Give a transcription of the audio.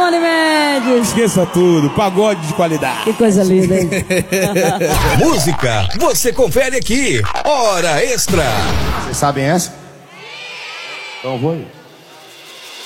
Shawn Mendes. Esqueça tudo, pagode de qualidade. Que coisa linda, hein? Música, você confere aqui. Hora Extra. Vocês sabem essa? Então eu vou ir.